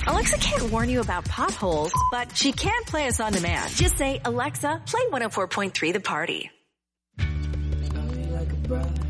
Alexa can't warn you about potholes, but she can play us on demand. Just say, Alexa, play 104.3 The Party. Like a brother.